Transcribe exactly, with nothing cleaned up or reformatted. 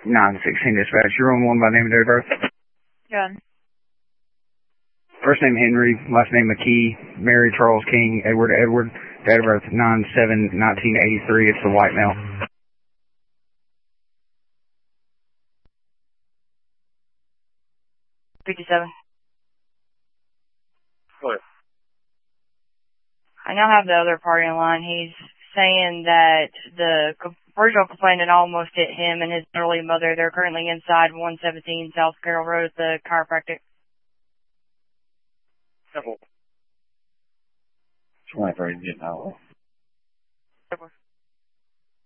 nine sixteen dispatch. You're on one by name and date of birth? Done. First name Henry, last name McKee, Mary Charles King, Edward Edward, date of birth nine seven nineteen eighty-three. It's the white male. fifty-seven. What? I now have the other party in line. He's saying that the original complainant almost hit him and his elderly mother. They're currently inside one seventeen South Carroll Road, the chiropractic. Couple. twenty-three, getting out.